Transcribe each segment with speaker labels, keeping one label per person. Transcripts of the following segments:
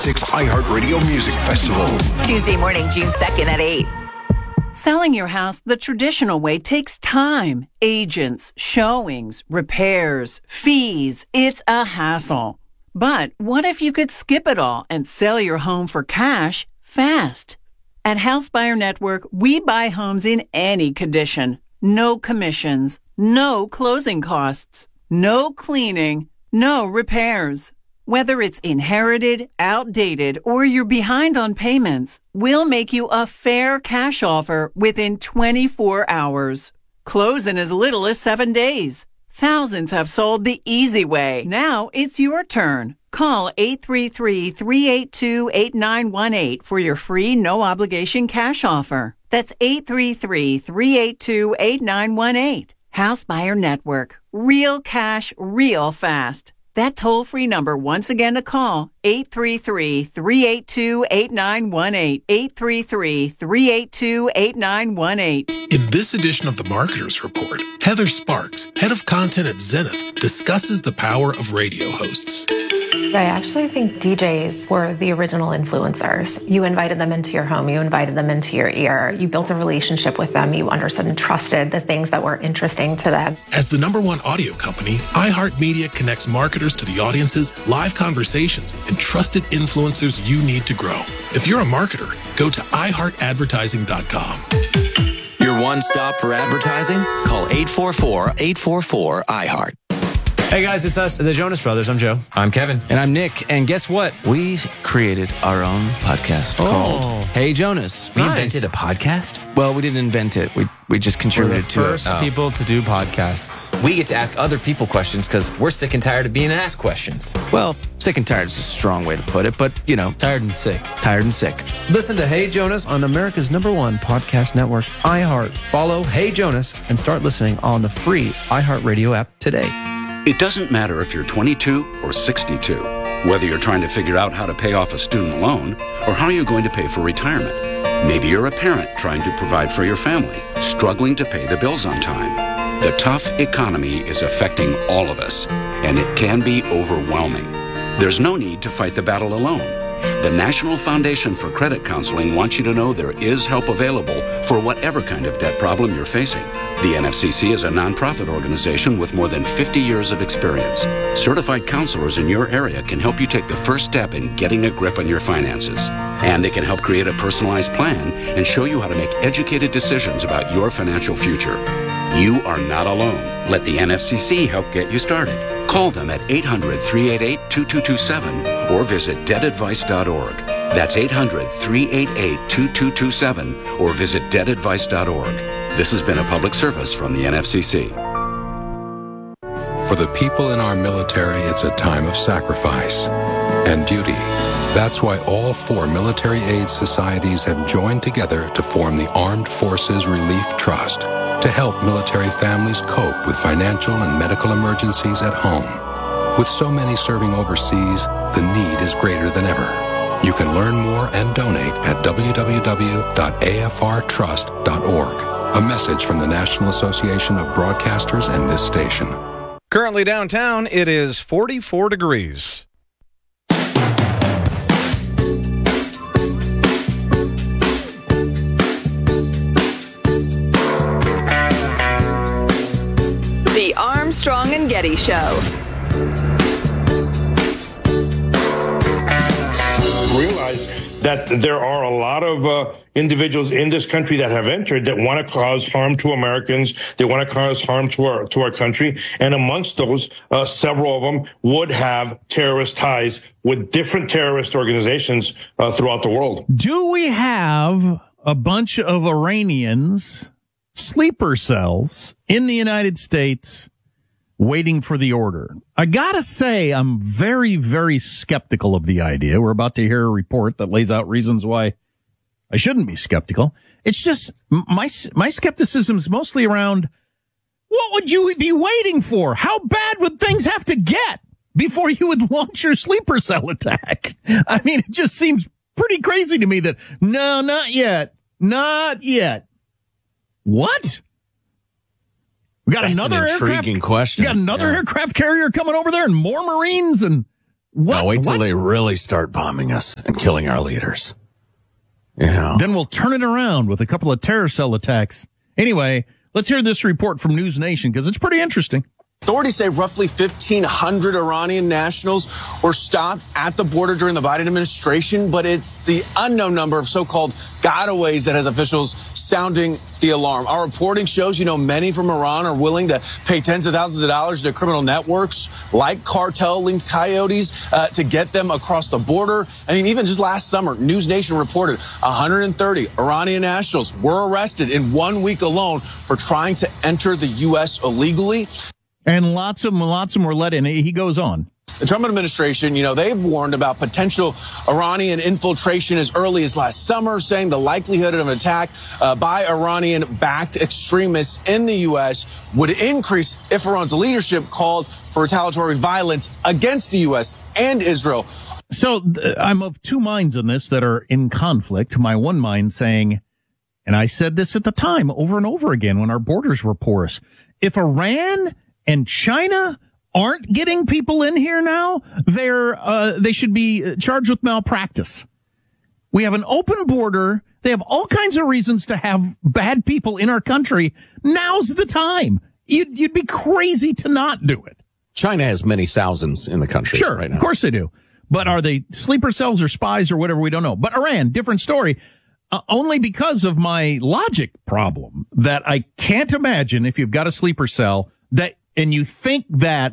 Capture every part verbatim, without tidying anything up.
Speaker 1: ninety-six iHeartRadio Music Festival.
Speaker 2: Tuesday morning, June second at eight.
Speaker 3: Selling your house the traditional way takes time, agents, showings, repairs, fees. It's a hassle. But what if you could skip it all and sell your home for cash fast? At House Buyer Network, we buy homes in any condition. No commissions, no closing costs, no cleaning, no repairs. Whether it's inherited, outdated, or you're behind on payments, we'll make you a fair cash offer within twenty-four hours. Close in as little as seven days. Thousands have sold the easy way. Now it's your turn. Call eight three three, three eight two, eight nine one eight for your free no-obligation cash offer. That's eight three three, three eight two, eight nine one eight. House Buyer Network. Real cash, real fast. That toll-free number, once again to call, eight three three, three eight two, eight nine one eight, eight three three, three eight two, eight nine one eight.
Speaker 4: In this edition of the Marketers Report, Heather Sparks, head of content at Zenith, discusses the power of radio hosts.
Speaker 5: I actually think D Js were the original influencers. You invited them into your home. You invited them into your ear. You built a relationship with them. You understood and trusted the things that were interesting to them.
Speaker 4: As the number one audio company, iHeartMedia connects marketers to the audiences, live conversations, and trusted influencers you need to grow. If you're a marketer, go to i heart advertising dot com.
Speaker 6: Your one stop for advertising? Call eight four four, eight four four, I heart.
Speaker 7: Hey guys, it's us, the Jonas Brothers. I'm Joe.
Speaker 8: I'm Kevin.
Speaker 9: And I'm Nick. And guess what? We created our own podcast
Speaker 7: oh.
Speaker 9: called Hey Jonas.
Speaker 8: We
Speaker 7: Nice.
Speaker 8: invented a podcast?
Speaker 9: Well, we didn't invent it. We we just contributed
Speaker 7: We're the
Speaker 9: to
Speaker 7: first
Speaker 9: it.
Speaker 8: Oh.
Speaker 7: people to do podcasts.
Speaker 8: We get to ask other people questions because we're sick and tired of being asked questions.
Speaker 9: Well, sick and tired is a strong way to put it, but, you know,
Speaker 7: Tired and sick.
Speaker 9: tired and sick.
Speaker 7: Listen to Hey Jonas on America's number one podcast network, iHeart. Follow Hey Jonas and start listening on the free iHeartRadio app today.
Speaker 10: It doesn't matter if you're twenty-two or sixty-two, whether you're trying to figure out how to pay off a student loan or how you're going to pay for retirement. Maybe you're a parent trying to provide for your family, struggling to pay the bills on time. The tough economy is affecting all of us, and it can be overwhelming. There's no need to fight the battle alone. The National Foundation for Credit Counseling wants you to know there is help available for whatever kind of debt problem you're facing. The N F C C is a nonprofit organization with more than fifty years of experience. Certified counselors in your area can help you take the first step in getting a grip on your finances. And they can help create a personalized plan and show you how to make educated decisions about your financial future. You are not alone. Let the N F C C help get you started. Call them at eight hundred, three eight eight, two two two seven or visit debt advice dot org. That's eight hundred, three eight eight, two two two seven or visit debt advice dot org. This has been a public service from the N F C C.
Speaker 11: For the people in our military, it's a time of sacrifice and duty. That's why all four military aid societies have joined together to form the Armed Forces Relief Trust to help military families cope with financial and medical emergencies at home. With so many serving overseas, the need is greater than ever. You can learn more and donate at w w w dot a f r trust dot org. A message from the National Association of Broadcasters and this station.
Speaker 12: Currently downtown, it is forty-four degrees.
Speaker 13: The Armstrong and Getty Show.
Speaker 14: Realize that there are a lot of uh, individuals in this country that have entered that want to cause harm to Americans. They want to cause harm to our to our country. And amongst those, uh, several of them would have terrorist ties with different terrorist organizations uh, throughout the world.
Speaker 15: Do we have a bunch of Iranians, sleeper cells, in the United States waiting for the order? I gotta say, I'm very, very skeptical of the idea. We're about to hear a report that lays out reasons why I shouldn't be skeptical. It's just, my, my skepticism is mostly around, what would you be waiting for? How bad would things have to get before you would launch your sleeper cell attack? I mean, it just seems pretty crazy to me that, no, not yet. Not yet. What? We got
Speaker 9: That's
Speaker 15: another
Speaker 9: an intriguing
Speaker 15: aircraft,
Speaker 9: question.
Speaker 15: We got another
Speaker 9: yeah.
Speaker 15: aircraft carrier coming over there and more Marines, and What?
Speaker 16: Now wait till
Speaker 15: what?
Speaker 16: they really start bombing us and killing our leaders. You know.
Speaker 15: Then we'll turn it around with a couple of terror cell attacks. Anyway, let's hear this report from News Nation because it's pretty interesting.
Speaker 17: Authorities say roughly fifteen hundred Iranian nationals were stopped at the border during the Biden administration, but it's the unknown number of so-called gotaways that has officials sounding the alarm. Our reporting shows, you know, many from Iran are willing to pay tens of thousands of dollars to criminal networks like cartel-linked coyotes uh, to get them across the border. I mean, even just last summer, News Nation reported one hundred thirty Iranian nationals were arrested in one week alone for trying to enter the U S illegally.
Speaker 15: And lots of them, lots of them were let in. He goes on.
Speaker 17: The Trump administration, you know, they've warned about potential Iranian infiltration as early as last summer, saying the likelihood of an attack uh, by Iranian-backed extremists in the U S would increase if Iran's leadership called for retaliatory violence against the U S and Israel.
Speaker 15: So th- I'm of two minds on this that are in conflict. My one mind saying, and I said this at the time over and over again when our borders were porous, if Iran and China aren't getting people in here now, they're, uh, they should be charged with malpractice. We have an open border. They have all kinds of reasons to have bad people in our country. Now's the time. You'd, you'd be crazy to not do it.
Speaker 16: China has many thousands in the country
Speaker 15: sure,
Speaker 16: right now.
Speaker 15: Of course they do. But are they sleeper cells or spies or whatever? We don't know. But Iran, different story. Uh, only because of my logic problem that I can't imagine if you've got a sleeper cell that, and you think that,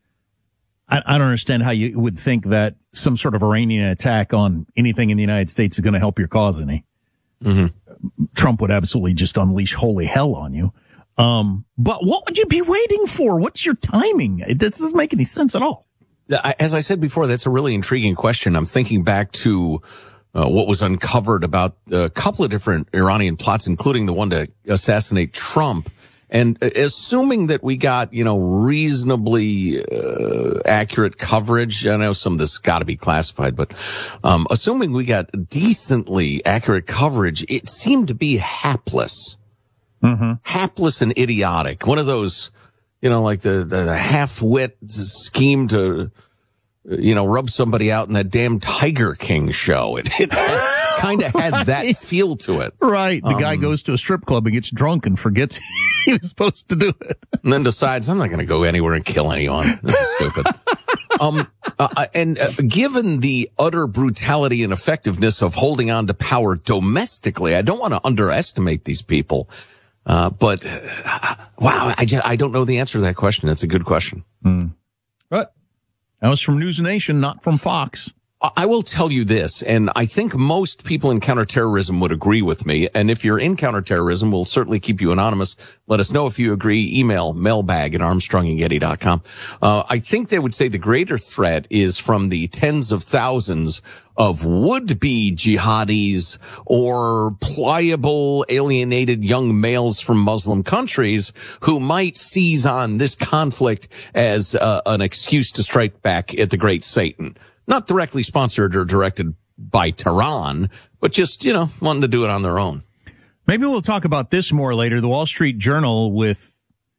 Speaker 15: I, I don't understand how you would think that some sort of Iranian attack on anything in the United States is going to help your cause any.
Speaker 16: Mm-hmm.
Speaker 15: Trump would absolutely just unleash holy hell on you. Um, but what would you be waiting for? What's your timing? It this doesn't make any sense at all.
Speaker 16: As I said before, that's a really intriguing question. I'm thinking back to uh, what was uncovered about a couple of different Iranian plots, including the one to assassinate Trump. And assuming that we got, you know, reasonably uh, accurate coverage, I know some of this got to be classified, but um assuming we got decently accurate coverage, it seemed to be hapless.
Speaker 15: Mm-hmm.
Speaker 16: Hapless and idiotic. One of those, you know, like the, the half-wit scheme to, you know, rub somebody out in that damn Tiger King show. It, it kind of had that feel to it.
Speaker 15: Right. The
Speaker 16: um,
Speaker 15: guy goes to a strip club and gets drunk and forgets he was supposed to do it.
Speaker 16: And then decides, I'm not going to go anywhere and kill anyone. This is stupid. um, uh, and uh, given the utter brutality and effectiveness of holding on to power domestically, I don't want to underestimate these people. Uh, but, uh, wow, I, just, I don't know the answer to that question. That's a good question.
Speaker 15: Mm. But that was from News Nation, not from Fox.
Speaker 16: I will tell you this, and I think most people in counterterrorism would agree with me. And if you're in counterterrorism, we'll certainly keep you anonymous. Let us know if you agree. Email mailbag at armstrong and getty dot com. Uh, I think they would say the greater threat is from the tens of thousands of would-be jihadis or pliable, alienated young males from Muslim countries who might seize on this conflict as uh, an excuse to strike back at the great Satan. Not directly sponsored or directed by Tehran, but just, you know, wanting to do it on their own.
Speaker 15: Maybe we'll talk about this more later. The Wall Street Journal with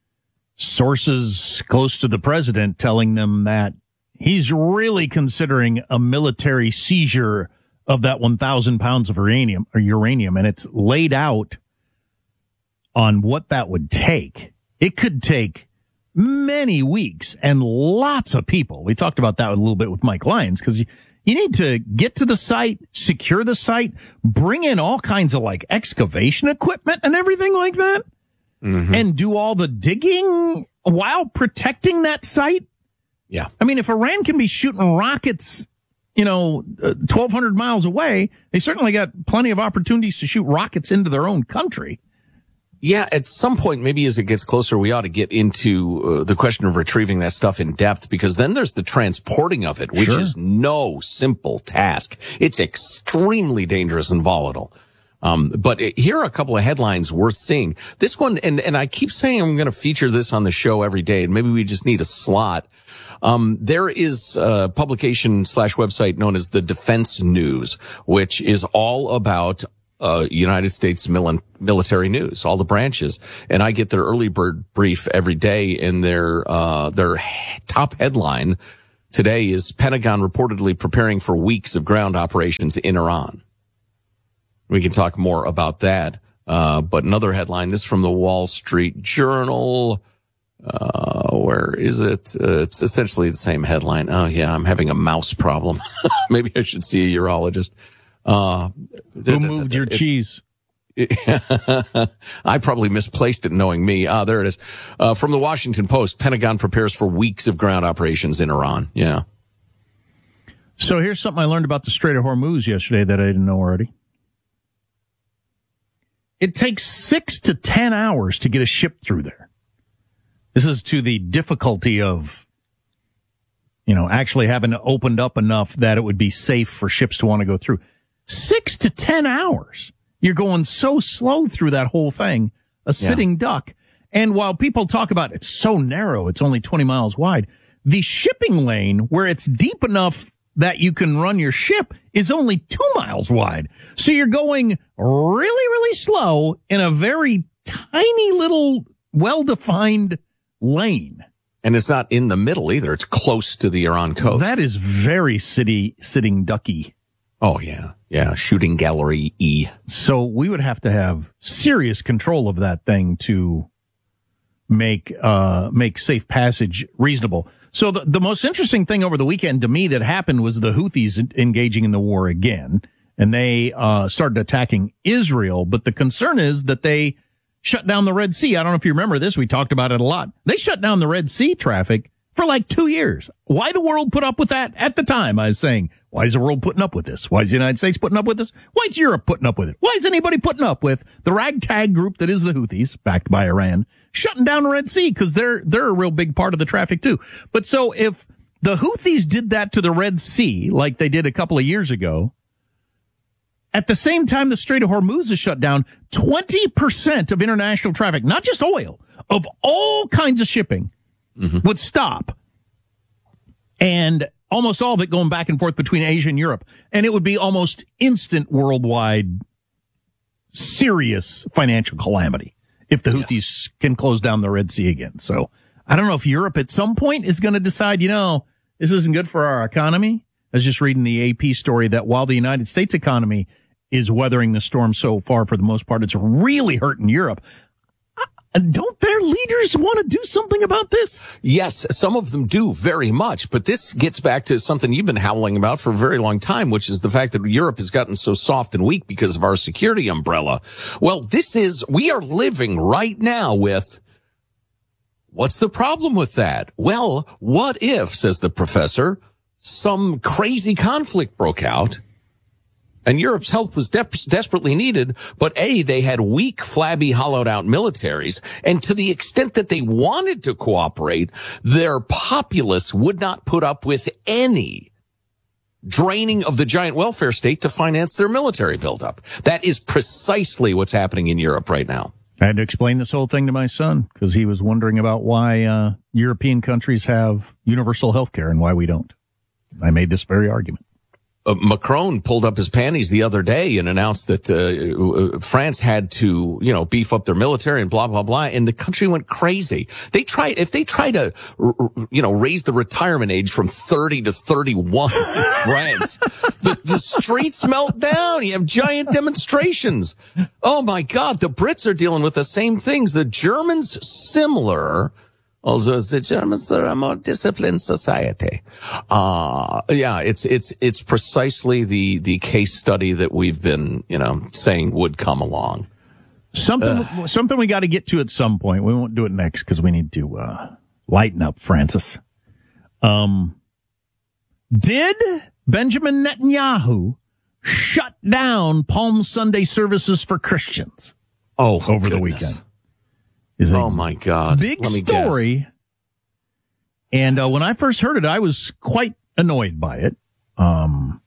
Speaker 15: sources close to the president telling them that he's really considering a military seizure of that one thousand pounds of uranium or uranium. And it's laid out on what that would take. It could take many weeks and lots of people. We talked about that a little bit with Mike Lyons because you, you need to get to the site, secure the site, bring in all kinds of like excavation equipment and everything like that, mm-hmm. and do all the digging while protecting that site.
Speaker 16: Yeah.
Speaker 15: I mean, if Iran can be shooting rockets, you know, uh, twelve hundred miles away, they certainly got plenty of opportunities to shoot rockets into their own country.
Speaker 16: Yeah, at some point, maybe as it gets closer, we ought to get into uh, the question of retrieving that stuff in depth, because then there's the transporting of it, which sure. is no simple task. It's extremely dangerous and volatile. Um, but it, here are a couple of headlines worth seeing. This one, and, and I keep saying I'm going to feature this on the show every day, and maybe we just need a slot. Um, there is a publication slash website known as the Defense News, which is all about Uh, United States mil- military news, all the branches. And I get their early bird brief every day, and their, uh, their top headline today is Pentagon reportedly preparing for weeks of ground operations in Iran. We can talk more about that. Uh, but another headline, this from the Wall Street Journal. Uh, where is it? Uh, it's essentially the same headline. Oh, yeah, I'm having a mouse problem. Maybe I should see a urologist. Uh,
Speaker 15: Who moved your cheese?
Speaker 16: I probably misplaced it knowing me. Ah, there it is. Uh, from the Washington Post, Pentagon prepares for weeks of ground operations in Iran. Yeah.
Speaker 15: So here's something I learned about the Strait of Hormuz yesterday that I didn't know already. It takes six to ten hours to get a ship through there. This is to the difficulty of, you know, actually having it opened up enough that it would be safe for ships to want to go through. Six to ten hours. You're going so slow through that whole thing, a sitting yeah. duck. And while people talk about it's so narrow, it's only twenty miles wide, the shipping lane where it's deep enough that you can run your ship is only two miles wide. So you're going really, really slow in a very tiny little well-defined lane.
Speaker 16: And it's not in the middle either. It's close to the Iran coast.
Speaker 15: That is very city sitting ducky.
Speaker 16: Oh, yeah. Yeah, shooting gallery E.
Speaker 15: So we would have to have serious control of that thing to make uh make safe passage reasonable. So the, the most interesting thing over the weekend to me that happened was the Houthis engaging in the war again, and they uh started attacking Israel. But the concern is that they shut down the Red Sea. I don't know if you remember this. We talked about it a lot. They shut down the Red Sea traffic for like two years. Why the world put up with that at the time? I was saying, why is the world putting up with this? Why is the United States putting up with this? Why is Europe putting up with it? Why is anybody putting up with the ragtag group that is the Houthis, backed by Iran, shutting down the Red Sea? Because they're, they're a real big part of the traffic too. But so if the Houthis did that to the Red Sea, like they did a couple of years ago, at the same time the Strait of Hormuz is shut down, twenty percent of international traffic, not just oil, of all kinds of shipping, mm-hmm. would stop. And almost all of it going back and forth between Asia and Europe. And it would be almost instant worldwide serious financial calamity if the Houthis yes. can close down the Red Sea again. So I don't know if Europe at some point is going to decide, you know, this isn't good for our economy. I was just reading the A P story that while the United States economy is weathering the storm so far, for the most part, it's really hurting Europe. Don't their leaders want to do something about this?
Speaker 16: Yes, some of them do very much. But this gets back to something you've been howling about for a very long time, which is the fact that Europe has gotten so soft and weak because of our security umbrella. Well, this is, we are living right now with, what's the problem with that? Well, what if, says the professor, some crazy conflict broke out and Europe's help was de- desperately needed, but A, they had weak, flabby, hollowed-out militaries, and to the extent that they wanted to cooperate, their populace would not put up with any draining of the giant welfare state to finance their military buildup. That is precisely what's happening in Europe right now.
Speaker 15: I had to explain this whole thing to my son because he was wondering about why uh, European countries have universal health care and why we don't. I made this very argument.
Speaker 16: Uh, Macron pulled up his panties the other day and announced that uh, France had to, you know, beef up their military and blah, blah, blah. And the country went crazy. They tried, if they try to, you know, raise the retirement age from thirty to thirty-one in France, the, the streets melt down. You have giant demonstrations. Oh, my God. The Brits are dealing with the same things. The Germans, similar. Although the Germans are a more disciplined society. Uh, yeah, it's, it's, it's precisely the, the case study that we've been, you know, saying would come along.
Speaker 15: Something, uh, something we got to get to at some point. We won't do it next because we need to, uh, lighten up, Francis. Um, did Benjamin Netanyahu shut down Palm Sunday services for Christians?
Speaker 16: Oh,
Speaker 15: over
Speaker 16: goodness.
Speaker 15: the weekend. Is
Speaker 16: oh my God.
Speaker 15: Big
Speaker 16: Let me
Speaker 15: story.
Speaker 16: Guess.
Speaker 15: And uh, when I first heard it, I was quite annoyed by it. Um,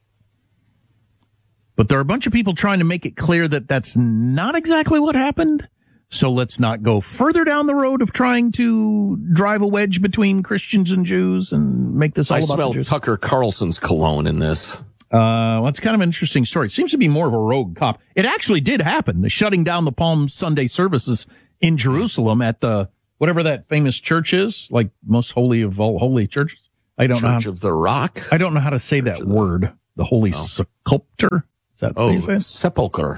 Speaker 15: but there are a bunch of people trying to make it clear that that's not exactly what happened. So let's not go further down the road of trying to drive a wedge between Christians and Jews and make this all
Speaker 16: I
Speaker 15: about
Speaker 16: smell
Speaker 15: the Jews.
Speaker 16: Tucker Carlson's cologne in this.
Speaker 15: Uh, well, it's kind of an interesting story. It seems to be more of a rogue cop. It actually did happen. The shutting down the Palm Sunday services in Jerusalem at the, whatever that famous church is, like most holy of all holy churches, I don't
Speaker 16: Church
Speaker 15: know. How,
Speaker 16: of the Rock?
Speaker 15: I don't know how to say
Speaker 16: Church
Speaker 15: that word. The Holy
Speaker 16: oh.
Speaker 15: Sepulchre? Is that
Speaker 16: oh,
Speaker 15: what you say?
Speaker 16: Sepulchre.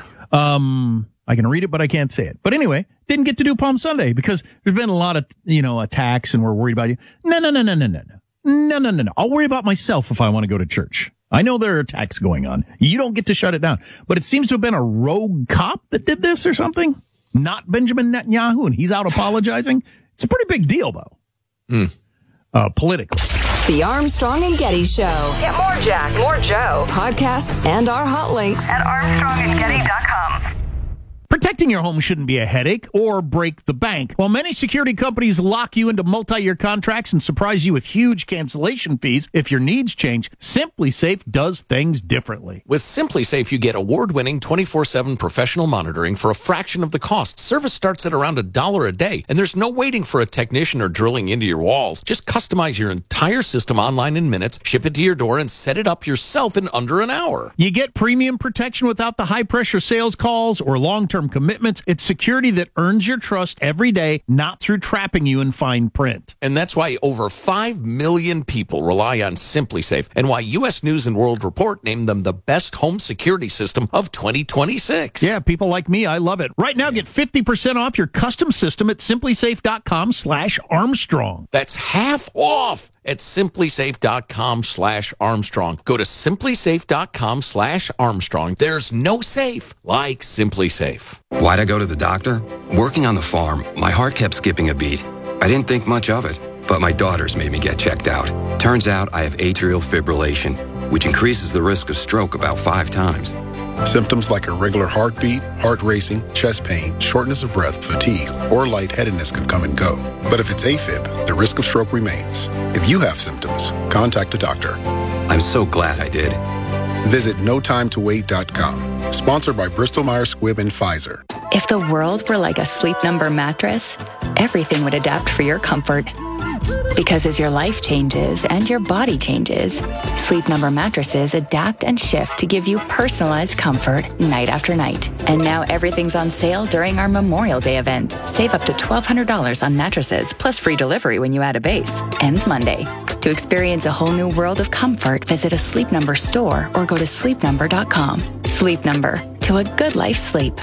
Speaker 15: Um, I can read it, but I can't say it. But anyway, didn't get to do Palm Sunday because there's been a lot of, you know, attacks and we're worried about you. No, no, no, no, no, no, no. No, no, no, no. I'll worry about myself if I want to go to church. I know there are attacks going on. You don't get to shut it down. But it seems to have been a rogue cop that did this or something. Not Benjamin Netanyahu, and he's out apologizing. It's a pretty big deal, though.
Speaker 16: Mm.
Speaker 15: Uh, politically.
Speaker 2: The Armstrong and Getty Show.
Speaker 13: Get more Jack, more Joe.
Speaker 2: Podcasts and our hot links
Speaker 13: at armstrong and getty dot com.
Speaker 15: Protecting your home shouldn't be a headache or break the bank. While many security companies lock you into multi-year contracts and surprise you with huge cancellation fees if your needs change, SimpliSafe does things differently.
Speaker 16: With SimpliSafe, you get award-winning twenty-four seven professional monitoring for a fraction of the cost. Service starts at around a dollar a day, and there's no waiting for a technician or drilling into your walls. Just customize your entire system online in minutes, ship it to your door, and set it up yourself in under an hour.
Speaker 15: You get premium protection without the high-pressure sales calls or long-term commitments. It's security that earns your trust every day, not through trapping you in fine print.
Speaker 16: And that's why over five million people rely on SimpliSafe, and why U S News and World Report named them the best home security system of twenty twenty-six.
Speaker 15: Yeah, people like me, I love it. Right now, get fifty percent off your custom system at simplisafe.com slash Armstrong.
Speaker 16: That's half off at simplisafe.com slash Armstrong. Go to simplisafe.com slash Armstrong. There's no safe like SimpliSafe.
Speaker 18: Why'd I go to the doctor? Working on the farm, my heart kept skipping a beat. I didn't think much of it, but my daughters made me get checked out. Turns out I have atrial fibrillation, which increases the risk of stroke about five times.
Speaker 19: Symptoms like irregular heartbeat, heart racing, chest pain, shortness of breath, fatigue, or lightheadedness can come and go. But if it's AFib, the risk of stroke remains. If you have symptoms, contact a doctor.
Speaker 18: I'm so glad I did.
Speaker 19: Visit no time to wait dot com. Sponsored by Bristol Myers Squibb and Pfizer.
Speaker 20: If the world were like a Sleep Number mattress, everything would adapt for your comfort. Because as your life changes and your body changes, Sleep Number mattresses adapt and shift to give you personalized comfort night after night. And now everything's on sale during our Memorial Day event. Save up to twelve hundred dollars on mattresses, plus free delivery when you add a base. Ends Monday. To experience a whole new world of comfort, visit a Sleep Number store or go to sleep number dot com. Sleep Number. To a good life sleep.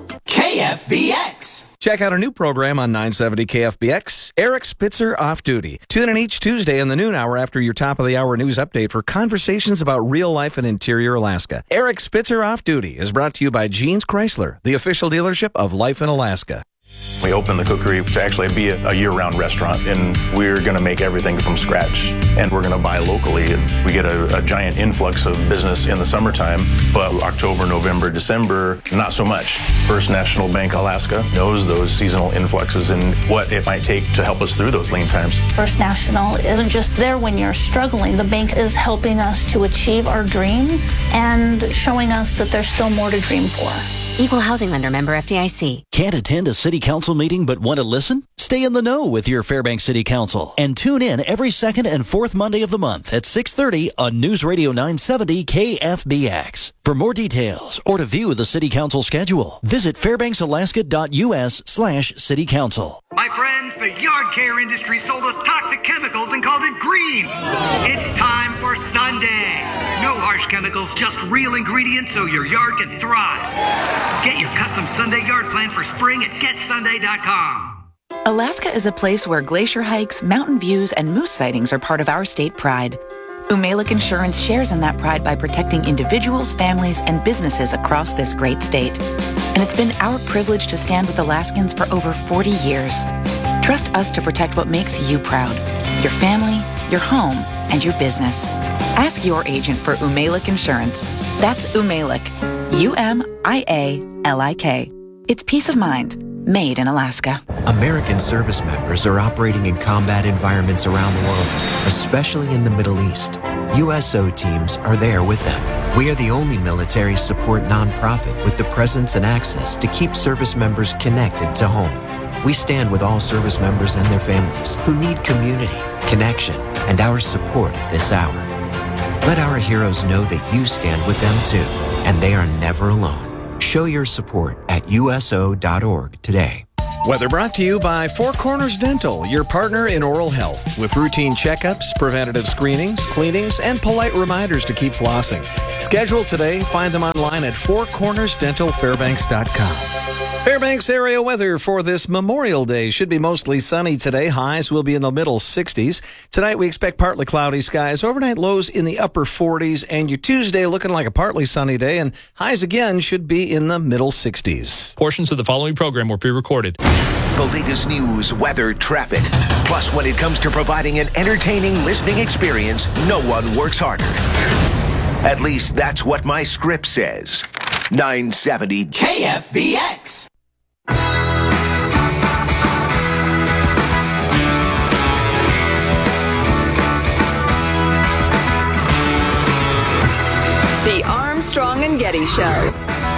Speaker 21: K F B X.
Speaker 12: Check out our new program on nine seventy K F B X, Eric Spitzer Off Duty. Tune in each Tuesday in the noon hour after your top of the hour news update for conversations about real life in interior Alaska. Eric Spitzer Off Duty is brought to you by Jeans Chrysler, the official dealership of Life in Alaska.
Speaker 22: We opened the cookery to actually be a, a year-round restaurant, and we're going to make everything from scratch, and we're going to buy locally. And we get a, a giant influx of business in the summertime, but October, November, December, not so much. First National Bank Alaska knows those seasonal influxes and what it might take to help us through those lean times.
Speaker 23: First National isn't just there when you're struggling. The bank is helping us to achieve our dreams and showing us that there's still more to dream for.
Speaker 24: Equal Housing Lender, member F D I C.
Speaker 25: Can't attend a city council meeting but want to listen? Stay in the know with your Fairbanks City Council and tune in every second and fourth Monday of the month at six thirty on News Radio nine seventy K F B X. For more details or to view the city council schedule, visit fairbanksalaska.us slash city council.
Speaker 26: My friends, the yard care industry sold us toxic chemicals and called it green. It's time for Sunday. No harsh chemicals, just real ingredients so your yard can thrive. Get your custom Sunday yard plan for spring at get sunday dot com.
Speaker 27: Alaska is a place where glacier hikes, mountain views, and moose sightings are part of our state pride. Umalek Insurance shares in that pride by protecting individuals, families, and businesses across this great state. And it's been our privilege to stand with Alaskans for over forty years. Trust us to protect what makes you proud, your family, your home, and your business. Ask your agent for Umalek Insurance. That's Umalek, U M I A L I K. It's peace of mind, made in Alaska.
Speaker 28: American service members are operating in combat environments around the world, especially in the Middle East. U S O teams are there with them. We are the only military support nonprofit with the presence and access to keep service members connected to home. We stand with all service members and their families who need community, connection, and our support at this hour. Let our heroes know that you stand with them too, and they are never alone. Show your support at U S O dot org today.
Speaker 12: Weather brought to you by Four Corners Dental, your partner in oral health, with routine checkups, preventative screenings, cleanings, and polite reminders to keep flossing. Schedule today. Find them online at four corners dental fairbanks dot com. Fairbanks area weather for this Memorial Day should be mostly sunny today. Highs will be in the middle sixties. Tonight we expect partly cloudy skies. Overnight lows in the upper forties. And your Tuesday looking like a partly sunny day. And highs again should be in the middle sixties.
Speaker 1: Portions of the following program were pre-recorded.
Speaker 3: The latest news, weather, traffic. Plus, when it comes to providing an entertaining listening experience, no one works harder. At least that's what my script says. nine seventy
Speaker 21: K F B X.
Speaker 2: The Armstrong and Getty Show.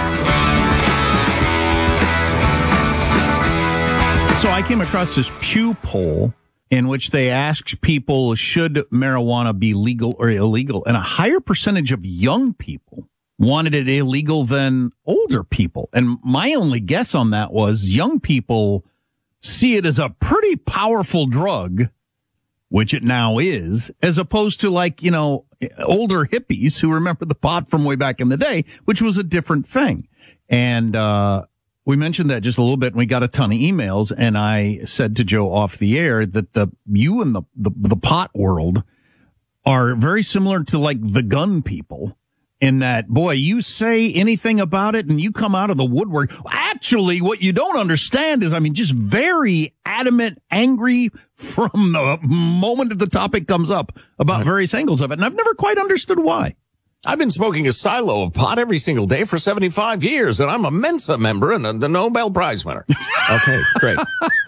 Speaker 15: So I came across this Pew poll in which they asked people, should marijuana be legal or illegal? And a higher percentage of young people wanted it illegal than older people. And my only guess on that was young people see it as a pretty powerful drug, which it now is, as opposed to like, you know, older hippies who remember the pot from way back in the day, which was a different thing. And, uh, we mentioned that just a little bit, and we got a ton of emails, and I said to Joe off the air that the you and the, the, the pot world are very similar to like the gun people in that, boy, you say anything about it and you come out of the woodwork. Actually, what you don't understand is, I mean, just very adamant, angry from the moment that the topic comes up about various angles of it. And I've never quite understood why.
Speaker 16: I've been smoking a silo of pot every single day for seventy-five years, and I'm a Mensa member and a, the Nobel Prize winner. Okay, great.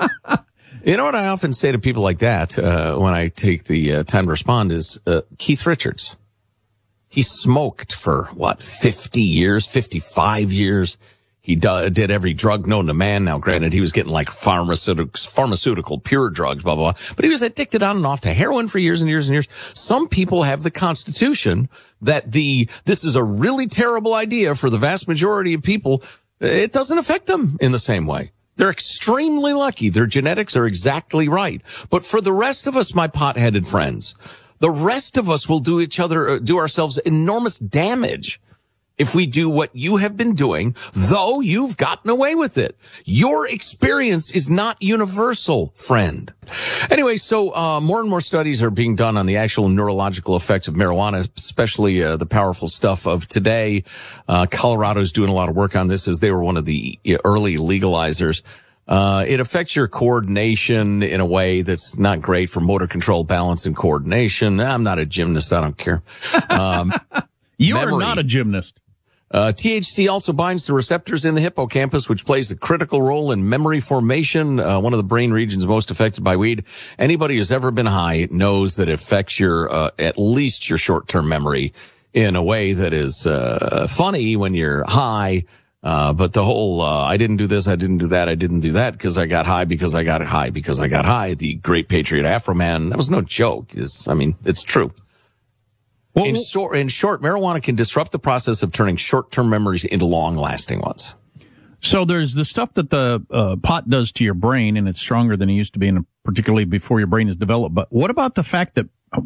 Speaker 16: You know what I often say to people like that uh, when I take the uh, time to respond is uh, Keith Richards. He smoked for, what, fifty years, fifty-five years. He do, did every drug known to man. Now, granted, he was getting like pharmaceutical, pharmaceutical pure drugs, blah, blah, blah. But he was addicted on and off to heroin for years and years and years. Some people have the constitution that the, this is a really terrible idea for the vast majority of people. It doesn't affect them in the same way. They're extremely lucky. Their genetics are exactly right. But for the rest of us, my pot-headed friends, the rest of us will do each other, do ourselves enormous damage if we do what you have been doing, though you've gotten away with it. Your experience is not universal, friend. Anyway, so uh more and more studies are being done on the actual neurological effects of marijuana, especially uh, the powerful stuff of today. Uh Colorado's doing a lot of work on this as they were one of the early legalizers. Uh, it affects your coordination in a way that's not great for motor control, balance, and coordination. I'm not a gymnast. I don't care. Um,
Speaker 15: you are not a gymnast.
Speaker 16: Uh, T H C also binds to receptors in the hippocampus, which plays a critical role in memory formation, uh, one of the brain regions most affected by weed. Anybody who's ever been high knows that it affects your, uh, at least your short-term memory in a way that is, uh, funny when you're high. Uh, but the whole, uh, I didn't do this, I didn't do that, I didn't do that because I got high, because I got high, because I got high. The great patriot Afro Man, that was no joke. It's, I mean, it's true. Well, in, short, in short, marijuana can disrupt the process of turning short-term memories into long-lasting ones.
Speaker 15: So there's the stuff that the uh, pot does to your brain, and it's stronger than it used to be, and particularly before your brain is developed. But what about the fact that, uh,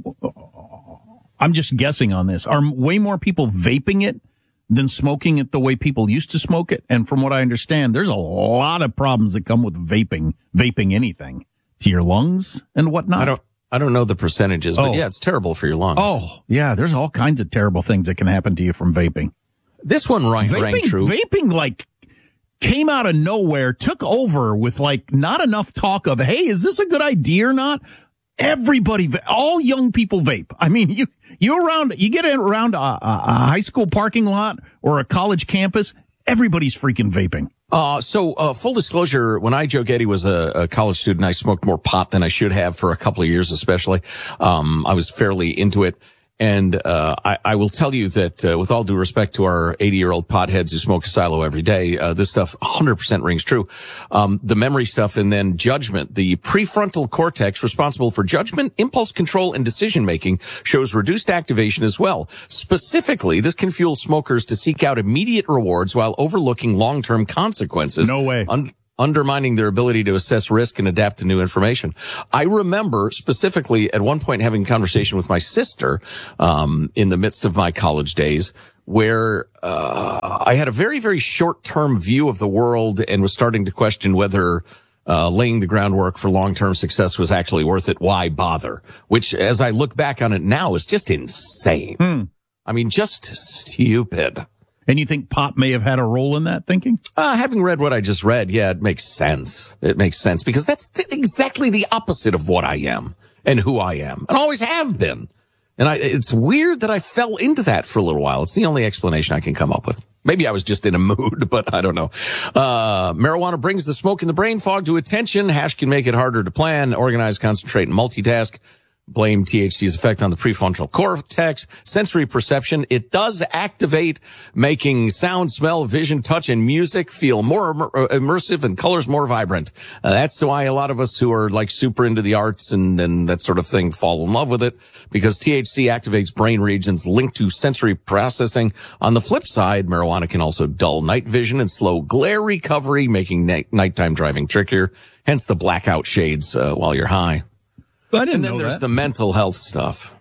Speaker 15: I'm just guessing on this, are way more people vaping it than smoking it the way people used to smoke it? And from what I understand, there's a lot of problems that come with vaping, vaping anything to your lungs and whatnot.
Speaker 16: I don't. I don't know the percentages, but oh. yeah, it's terrible for your lungs.
Speaker 15: Oh, yeah, there's all kinds of terrible things that can happen to you from vaping.
Speaker 16: This one rang,
Speaker 15: vaping,
Speaker 16: rang true.
Speaker 15: Vaping, like, came out of nowhere, took over with, like, not enough talk of, hey, is this a good idea or not? Everybody, all young people vape. I mean, you, you around, you get around a, a, a high school parking lot or a college campus, everybody's freaking vaping.
Speaker 16: Uh, so, uh, full disclosure, when I, Joe Getty, was a, a college student, I smoked more pot than I should have for a couple of years, especially. Um, I was fairly into it. And, uh, I, I will tell you that, uh, with all due respect to our eighty-year-old potheads who smoke a silo every day, uh, this stuff one hundred percent rings true. Um, the memory stuff and then judgment, the prefrontal cortex responsible for judgment, impulse control, and decision-making shows reduced activation as well. Specifically, this can fuel smokers to seek out immediate rewards while overlooking long-term consequences.
Speaker 15: No way.
Speaker 16: Un- undermining their ability to assess risk and adapt to new information. I remember specifically at one point having a conversation with my sister um, in the midst of my college days where uh, I had a very, very short-term view of the world and was starting to question whether uh, laying the groundwork for long-term success was actually worth it. Why bother? Which, as I look back on it now, is just insane.
Speaker 15: Hmm.
Speaker 16: I mean, just stupid.
Speaker 15: And you think pop may have had a role in that thinking?
Speaker 16: Uh, having read what I just read, yeah, it makes sense. It makes sense because that's th- exactly the opposite of what I am and who I am and always have been. And I, it's weird that I fell into that for a little while. It's the only explanation I can come up with. Maybe I was just in a mood, but I don't know. Uh, marijuana brings the smoke and the brain fog to attention. Hash can make it harder to plan, organize, concentrate, and multitask. Blame T H C's effect on the prefrontal cortex. Sensory perception. It does activate, making sound, smell, vision, touch, and music feel more immer- immersive and colors more vibrant. Uh, that's why a lot of us who are like super into the arts and, and that sort of thing fall in love with it, because T H C activates brain regions linked to sensory processing. On the flip side, marijuana can also dull night vision and slow glare recovery, making na- nighttime driving trickier. Hence the blackout shades uh, while you're high.
Speaker 15: I didn't
Speaker 16: and then
Speaker 15: know
Speaker 16: there's
Speaker 15: that.
Speaker 16: the mental health stuff.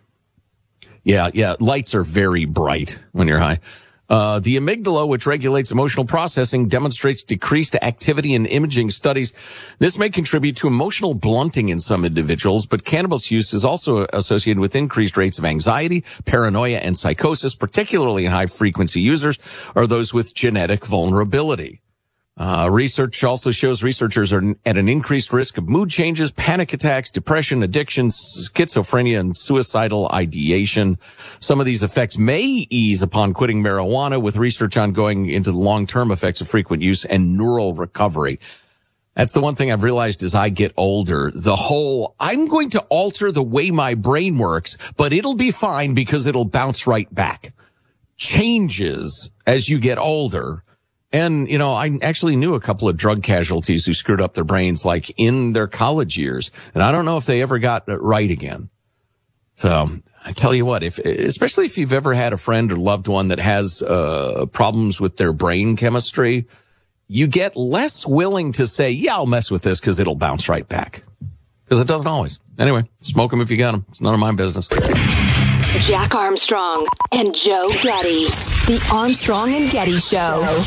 Speaker 16: Yeah, yeah. Lights are very bright when you're high. Uh, the amygdala, which regulates emotional processing, demonstrates decreased activity in imaging studies. This may contribute to emotional blunting in some individuals, but cannabis use is also associated with increased rates of anxiety, paranoia, and psychosis, particularly in high-frequency users or those with genetic vulnerability. Uh, research also shows researchers are at an increased risk of mood changes, panic attacks, depression, addiction, schizophrenia, and suicidal ideation. Some of these effects may ease upon quitting marijuana, with research ongoing into the long-term effects of frequent use and neural recovery. That's the one thing I've realized as I get older. The whole, I'm going to alter the way my brain works, but it'll be fine because it'll bounce right back. Changes as you get older. And, you know, I actually knew a couple of drug casualties who screwed up their brains, like, in their college years. And I don't know if they ever got it right again. So I tell you what, if, especially if you've ever had a friend or loved one that has, uh, problems with their brain chemistry, you get less willing to say, yeah, I'll mess with this because it'll bounce right back. Because it doesn't always. Anyway, smoke them if you got them. It's none of my business.
Speaker 2: Jack Armstrong and Joe Getty. The Armstrong and Getty Show.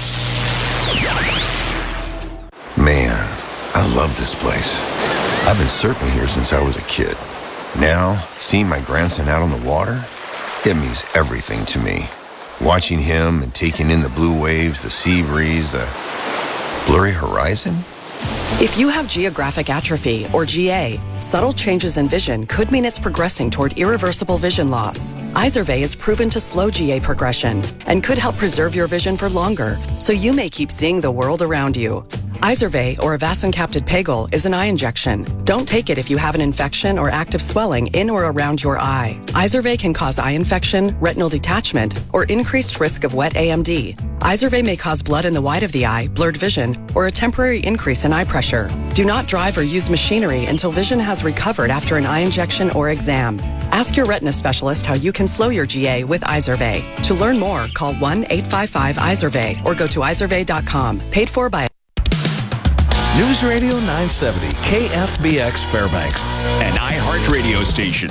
Speaker 4: Man, I love this place. I've been surfing here since I was a kid. Now, seeing my grandson out on the water, it means everything to me. Watching him and taking in the blue waves, the sea breeze, the blurry horizon.
Speaker 5: If you have geographic atrophy, or G A, subtle changes in vision could mean it's progressing toward irreversible vision loss. Izervay is proven to slow G A progression and could help preserve your vision for longer, so you may keep seeing the world around you. Izervay, or avacincaptad pegol, is an eye injection. Don't take it if you have an infection or active swelling in or around your eye. Izervay can cause eye infection, retinal detachment, or increased risk of wet A M D. Izervay may cause blood in the white of the eye, blurred vision, or a temporary increase in eye pressure. Do not drive or use machinery until vision has recovered after an eye injection or exam. Ask your retina specialist how you can slow your G A with Izervay. To learn more, call one eight five five Izervay or go to izervay dot com. Paid for by
Speaker 12: News Radio nine seventy, K F B X Fairbanks.
Speaker 6: An iHeart radio station.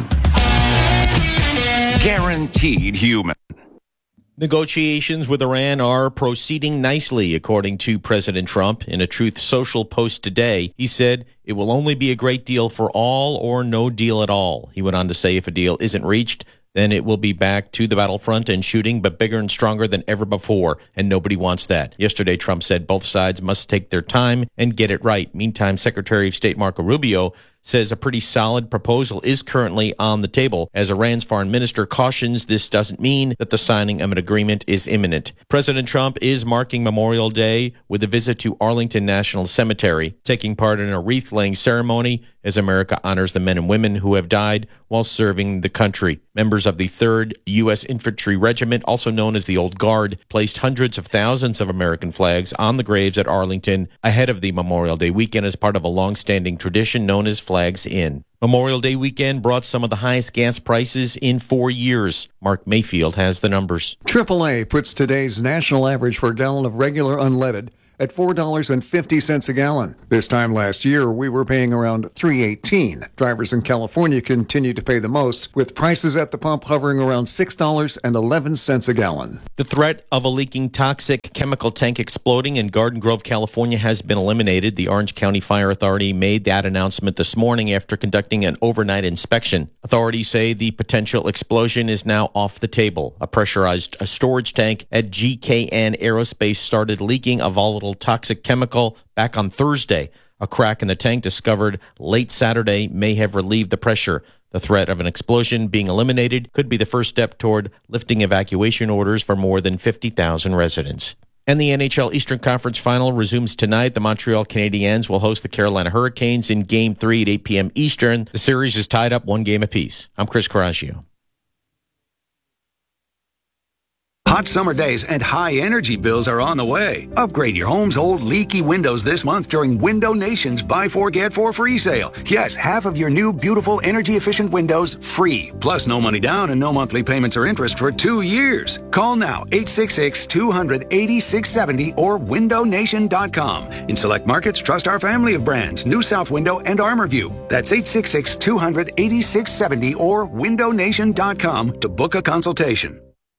Speaker 6: Guaranteed human.
Speaker 7: Negotiations with Iran are proceeding nicely, according to President Trump. In a Truth Social post today, he said it will only be a great deal for all or no deal at all. He went on to say if a deal isn't reached, then it will be back to the battlefront and shooting, but bigger and stronger than ever before, and nobody wants that. Yesterday, Trump said both sides must take their time and get it right. Meantime, Secretary of State Marco Rubio says a pretty solid proposal is currently on the table. As Iran's foreign minister cautions, this doesn't mean that the signing of an agreement is imminent. President Trump is marking Memorial Day with a visit to Arlington National Cemetery, taking part in a wreath-laying ceremony as America honors the men and women who have died while serving the country. Members of the third U S Infantry Regiment, also known as the Old Guard, placed hundreds of thousands of American flags on the graves at Arlington ahead of the Memorial Day weekend as part of a long-standing tradition known as Flags In. Memorial Day weekend brought some of the highest gas prices in four years. Mark Mayfield has the numbers.
Speaker 8: triple A puts today's national average for a gallon of regular unleaded at four dollars and fifty cents a gallon. This time last year, we were paying around three dollars and eighteen cents. Drivers in California continue to pay the most, with prices at the pump hovering around six dollars and eleven cents a gallon.
Speaker 7: The threat of a leaking toxic chemical tank exploding in Garden Grove, California has been eliminated. The Orange County Fire Authority made that announcement this morning after conducting an overnight inspection. Authorities say the potential explosion is now off the table. A pressurized a storage tank at G K N Aerospace started leaking a volatile toxic chemical back on Thursday. A crack in the tank discovered late Saturday may have relieved the pressure. The threat of an explosion being eliminated could be the first step toward lifting evacuation orders for more than fifty thousand residents. And the N H L Eastern Conference Final resumes tonight. The Montreal Canadiens will host the Carolina Hurricanes in Game three at eight p.m. Eastern. The series is tied up one game apiece. I'm Chris Coraggio.
Speaker 9: Hot summer days and high energy bills are on the way. Upgrade your home's old leaky windows this month during Window Nation's Buy Four, Get Four free sale. Yes, half of your new beautiful energy efficient windows free. Plus no money down and no monthly payments or interest for two years. Call now eight six six, two hundred, eighty-six seventy or window nation dot com. In select markets, trust our family of brands, New South Window and ArmorView. That's eight six six, two hundred, eighty-six seventy or window nation dot com to book a consultation.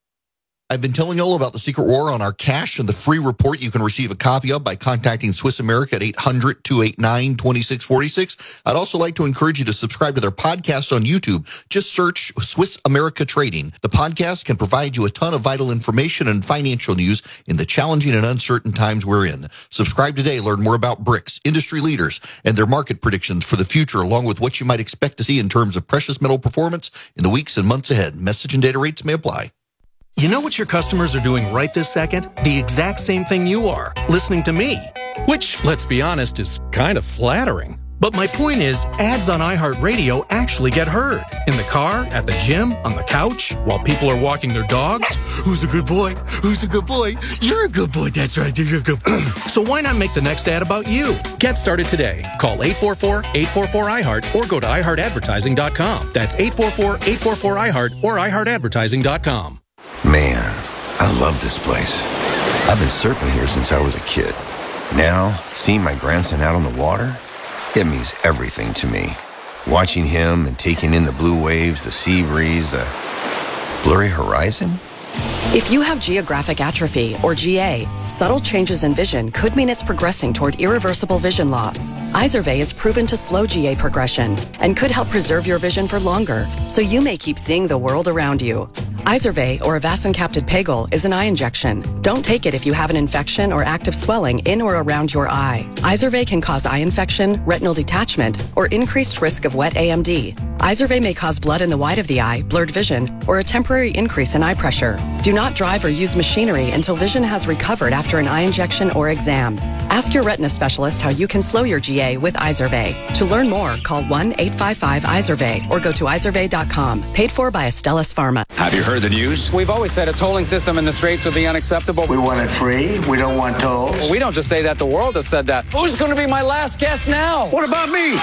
Speaker 10: I've been telling you all about the secret war on our cash and the free report you can receive a copy of by contacting Swiss America at eight hundred, two eight nine, two six four six. I'd also like to encourage you to subscribe to their podcast on YouTube. Just search Swiss America Trading. The podcast can provide you a ton of vital information and financial news in the challenging and uncertain times we're in. Subscribe today. Learn more about BRICS, industry leaders, and their market predictions for the future, along with what you might expect to see in terms of precious metal performance in the weeks and months ahead. Message and data rates may apply.
Speaker 11: You know what your customers are doing right this second? The exact same thing you are, listening to me. Which, let's be honest, is kind of flattering. But my point is, ads on iHeartRadio actually get heard. In the car, at the gym, on the couch, while people are walking their dogs. Who's a good boy? Who's a good boy? You're a good boy. That's right. You're a good boy. So why not make the next ad about you? Get started today. Call eight four four, eight four four, I heart or go to i heart advertising dot com. That's eight four four, eight four four, I heart or i heart advertising dot com.
Speaker 4: Man, I love this place. I've been surfing here since I was a kid. Now, seeing my grandson out on the water, it means everything to me. Watching him and taking in the blue waves, the sea breeze, the blurry horizon.
Speaker 5: If you have geographic atrophy, or G A, subtle changes in vision could mean it's progressing toward irreversible vision loss. Izervay is proven to slow G A progression and could help preserve your vision for longer, so you may keep seeing the world around you. Izervay, or avacincaptad pegol, is an eye injection. Don't take it if you have an infection or active swelling in or around your eye. Izervay can cause eye infection, retinal detachment, or increased risk of wet A M D. Izervay may cause blood in the white of the eye, blurred vision, or a temporary increase in eye pressure. Do not drive or use machinery until vision has recovered after an eye injection or exam. Ask your retina specialist how you can slow your G A with Izervay. To learn more, call one eight five five, Izervay or go to izervay dot com. Paid for by Astellas Pharma.
Speaker 6: Have you heard the news?
Speaker 13: We've always said a tolling system in the Straits would be unacceptable.
Speaker 14: We want it free. We don't want tolls.
Speaker 13: Well, we don't just say that. The world has said that. Who's going to be my last guest now?
Speaker 14: What about me?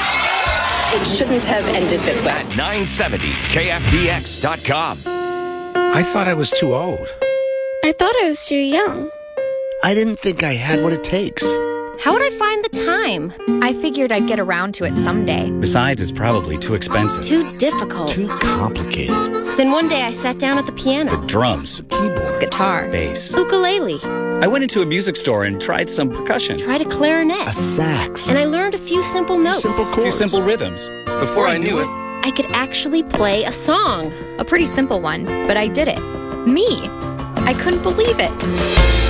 Speaker 17: It shouldn't have ended this way.
Speaker 6: At nine seventy K F B X dot com.
Speaker 18: I thought I was too old.
Speaker 29: I thought I was too young.
Speaker 18: I didn't think I had what it takes.
Speaker 29: How would I find the time? I figured I'd get around to it someday.
Speaker 18: Besides, it's probably too expensive.
Speaker 29: Too difficult.
Speaker 18: Too complicated.
Speaker 29: Then one day I sat down at the piano.
Speaker 18: The drums, keyboard,
Speaker 29: guitar,
Speaker 18: bass,
Speaker 29: ukulele.
Speaker 18: I went into a music store and tried some percussion.
Speaker 29: Tried a clarinet.
Speaker 18: A sax.
Speaker 29: And I learned a few simple notes.
Speaker 18: Simple chords. A few simple rhythms. Before I knew it,
Speaker 29: I could actually play a song. A pretty simple one, but I did it. Me. I couldn't believe it.